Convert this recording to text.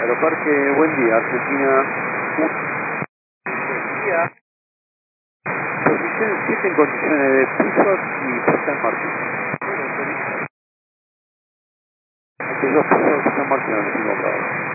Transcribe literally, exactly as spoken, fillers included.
Aeroparque, buen día, Argentina. Buen día. Posición siete en condiciones de pisos y puesta en marcha. Aquellos pisos que están en marcha no los tengo acá.